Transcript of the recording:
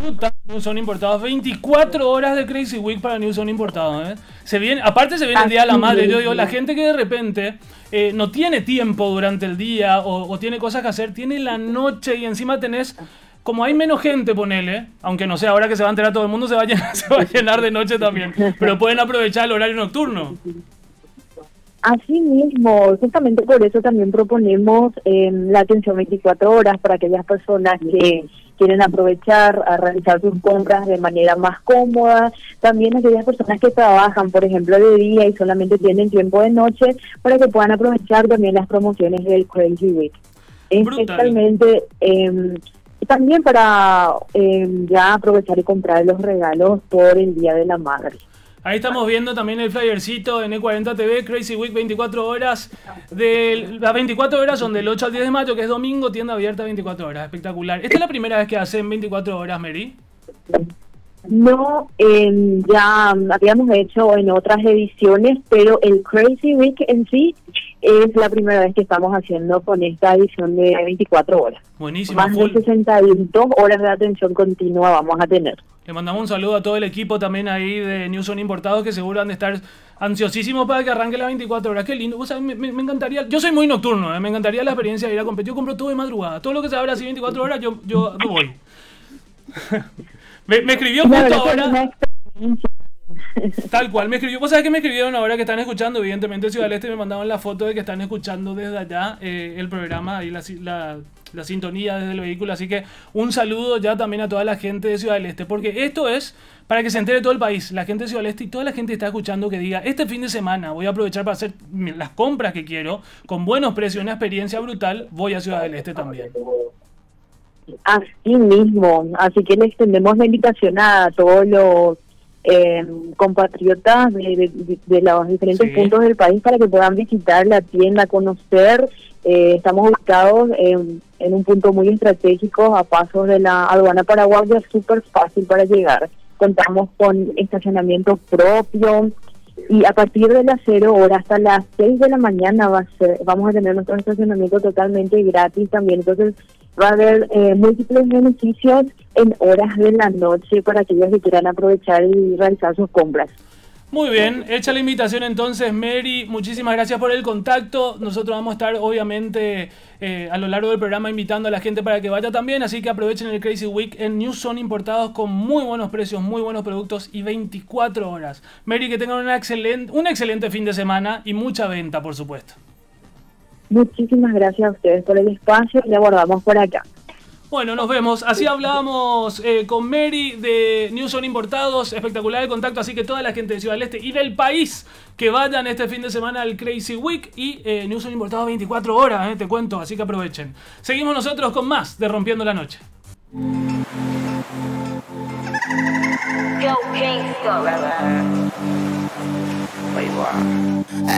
New Son Importados, 24 horas de Crazy Week para New Son Importados, ¿eh? Aparte se viene el Día de la Madre. Yo digo, la gente que de repente no tiene tiempo durante el día o tiene cosas que hacer, tiene la noche y encima tenés, como hay menos gente, ponele, aunque no sé, ahora que se va a enterar todo el mundo se va a llenar de noche también, pero pueden aprovechar el horario nocturno. Así mismo, justamente por eso también proponemos la atención 24 horas para aquellas personas que quieren aprovechar a realizar sus compras de manera más cómoda. También aquellas personas que trabajan, por ejemplo, de día y solamente tienen tiempo de noche, para que puedan aprovechar también las promociones del Crazy Week. Especialmente también para ya aprovechar y comprar los regalos por el Día de la Madre. Ahí estamos viendo también el flyercito en E40 TV, Crazy Week 24 horas. Las 24 horas son del 8 al 10 de mayo, que es domingo, tienda abierta 24 horas. Espectacular. ¿Esta es la primera vez que hacen 24 horas, Mary? No, ya habíamos hecho en otras ediciones, pero el Crazy Week en sí es la primera vez que estamos haciendo con esta edición de 24 horas. Buenísimo. Más de 62 horas de atención continua vamos a tener. Le mandamos un saludo a todo el equipo también ahí de New Son Importados, que seguro han de estar ansiosísimos para que arranque las 24 horas. Qué lindo. O sea, me encantaría. Yo soy muy nocturno, me encantaría la experiencia de ir a competir. Yo compro todo de madrugada. Todo lo que se abre así 24 horas, yo voy. me escribió justo ahora. Tal cual, me escribió. ¿Vos sabés que me escribieron ahora que están escuchando? Evidentemente, Ciudad del Este me mandaban la foto de que están escuchando desde allá el programa y la sintonía desde el vehículo. Así que un saludo ya también a toda la gente de Ciudad del Este, porque esto es para que se entere todo el país, la gente de Ciudad del Este y toda la gente que está escuchando, que diga: este fin de semana voy a aprovechar para hacer las compras que quiero, con buenos precios, una experiencia brutal, voy a Ciudad del Este también. Así mismo, así que le extendemos la invitación a todos los compatriotas de los diferentes puntos del país para que puedan visitar la tienda, conocer. Estamos ubicados en un punto muy estratégico, a pasos de la aduana paraguaya, súper fácil para llegar. Contamos con estacionamiento propio y a partir de las 0 horas hasta las 6 de la mañana vamos a tener nuestro estacionamiento totalmente gratis también. Entonces va a haber múltiples beneficios en horas de la noche para aquellos que quieran aprovechar y realizar sus compras. Muy bien, hecha la invitación entonces, Mary, muchísimas gracias por el contacto. Nosotros vamos a estar obviamente a lo largo del programa invitando a la gente para que vaya también, así que aprovechen el Crazy Week en New Son Importados con muy buenos precios, muy buenos productos y 24 horas. Mary, que tengan un excelente fin de semana y mucha venta, por supuesto. Muchísimas gracias a ustedes por el espacio y le abordamos por acá. Bueno, nos vemos. Así hablábamos con Mary de New Son Importados. Espectacular el contacto. Así que toda la gente de Ciudad del Este y del país que vayan este fin de semana al Crazy Week y New Son Importados 24 horas, te cuento. Así que aprovechen. Seguimos nosotros con más de Rompiendo la Noche. Go Kingston.